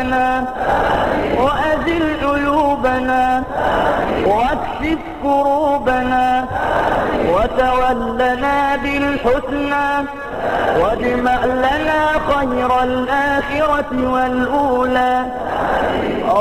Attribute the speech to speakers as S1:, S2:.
S1: ذنوبنا وأزل عيوبنا واكشف كروبنا وتولنا بالحسنى واجمع لنا خير الآخرة والأولى.